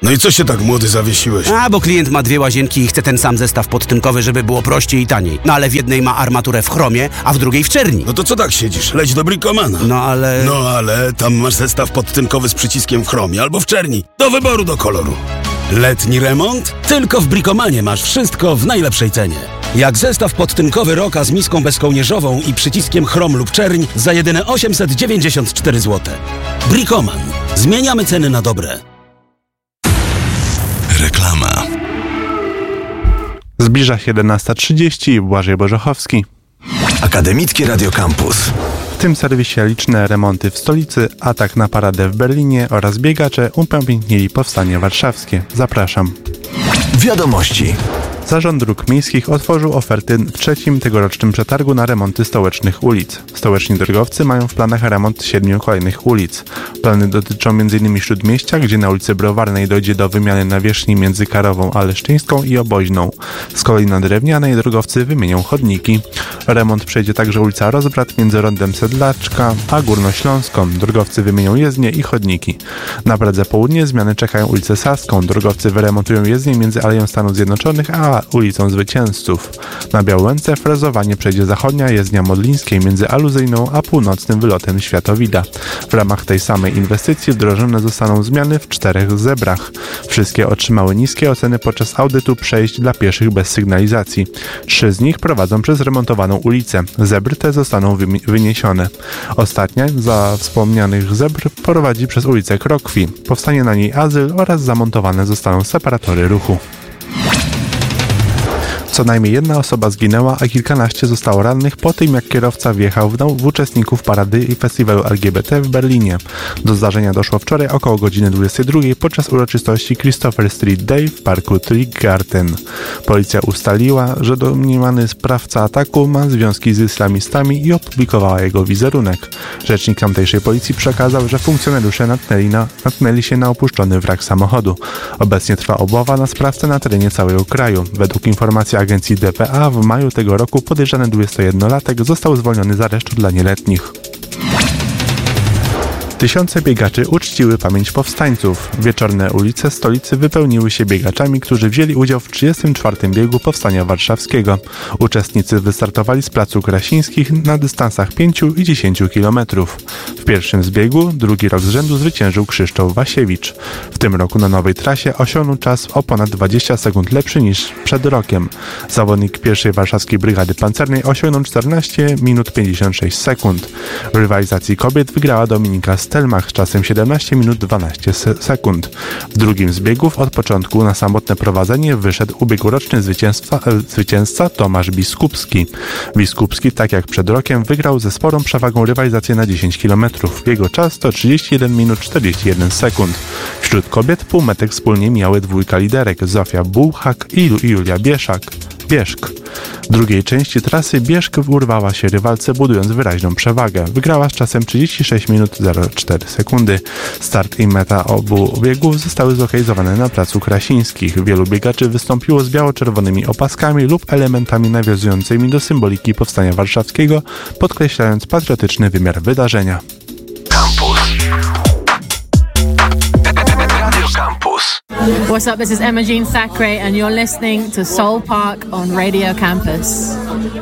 No i co się tak młody zawiesiłeś? Bo klient ma 2 łazienki i chce ten sam zestaw podtynkowy, żeby było prościej i taniej. No ale w jednej ma armaturę w chromie, a w drugiej w czerni. No to co tak siedzisz? Leć do Bricomana. No ale Tam masz zestaw podtynkowy z przyciskiem w chromie albo w czerni. Do wyboru, do koloru. Letni remont? Tylko w Bricomanie masz wszystko w najlepszej cenie. Jak zestaw podtynkowy Roka z miską bezkołnierzową i przyciskiem chrom lub czerń za jedyne 894 zł. Bricoman. Zmieniamy ceny na dobre. Reklama. Zbliża się 11:30. Błażej Bożochowski. Akademickie Radio Campus. W tym serwisie liczne remonty w stolicy, atak na paradę w Berlinie oraz biegacze upamiętnili powstanie warszawskie. Zapraszam. Wiadomości. Zarząd Dróg Miejskich otworzył oferty w 3. tegorocznym przetargu na remonty stołecznych ulic. Stołeczni drogowcy mają w planach remont 7 kolejnych ulic. Plany dotyczą m.in. Śródmieścia, gdzie na ulicy Browarnej dojdzie do wymiany nawierzchni między Karową a Leszczyńską i Oboźną. Z kolei na Drewnianej drogowcy wymienią chodniki. Remont przejdzie także ulica Rozbrat między rondem Sedlaczka a Górnośląską. Drogowcy wymienią jezdnie i chodniki. Na Pradze Południe zmiany czekają ulicę Saską. Drogowcy wyremontują jezdnię między Aleją Stanów Zjednoczonych a ulicą Zwycięzców. Na Białęce frezowanie przejdzie zachodnia jezdnia Modlińskiej między Aluzyjną a północnym wylotem Światowida. W ramach tej samej inwestycji wdrożone zostaną zmiany w 4 zebrach. Wszystkie otrzymały niskie oceny podczas audytu przejść dla pieszych bez sygnalizacji. 3 z nich prowadzą przez remontowaną ulicę. Zebry te zostaną wyniesione. Ostatnia za wspomnianych zebr prowadzi przez ulicę Krokwi. Powstanie na niej azyl oraz zamontowane zostaną separatory ruchu. Co najmniej 1 osoba zginęła, a kilkanaście zostało rannych po tym, jak kierowca wjechał w uczestników parady i festiwalu LGBT w Berlinie. Do zdarzenia doszło wczoraj około godziny 22 podczas uroczystości Christopher Street Day w parku Tiergarten. Policja ustaliła, że domniemany sprawca ataku ma związki z islamistami i opublikowała jego wizerunek. Rzecznik tamtejszej policji przekazał, że funkcjonariusze natknęli się na opuszczony wrak samochodu. Obecnie trwa obława na sprawcę na terenie całego kraju. Według informacji agencji DPA w maju tego roku podejrzany 21-latek został zwolniony z aresztu dla nieletnich. Tysiące biegaczy uczciły pamięć powstańców. Wieczorne ulice stolicy wypełniły się biegaczami, którzy wzięli udział w 34. biegu Powstania Warszawskiego. Uczestnicy wystartowali z placu Krasińskich na dystansach 5 i 10 km. W pierwszym z biegu drugi rok z rzędu zwyciężył Krzysztof Wasiewicz. W tym roku na nowej trasie osiągnął czas o ponad 20 sekund lepszy niż przed rokiem. Zawodnik pierwszej warszawskiej brygady pancernej osiągnął 14 minut 56 sekund. W rywalizacji kobiet wygrała Dominika Stelmach z czasem 17 minut 12 sekund. W drugim z biegów od początku na samotne prowadzenie wyszedł ubiegłoroczny zwycięzca Tomasz Biskupski. Biskupski, tak jak przed rokiem, wygrał ze sporą przewagą rywalizację na 10 km. Jego czas to 31 minut 41 sekund. Wśród kobiet półmetek wspólnie miały 2 liderek, Zofia Bułhak i Julia Bieszk. W drugiej części trasy Bieszk urwała się rywalce, budując wyraźną przewagę. Wygrała z czasem 36 minut 04 sekundy. Start i meta obu biegów zostały zlokalizowane na placu Krasińskich. Wielu biegaczy wystąpiło z biało-czerwonymi opaskami lub elementami nawiązującymi do symboliki Powstania Warszawskiego, podkreślając patriotyczny wymiar wydarzenia. Campus. Radio Campus. What's up? This is Emma Jean Thackeray and you're listening to Soul Park on Radio Campus.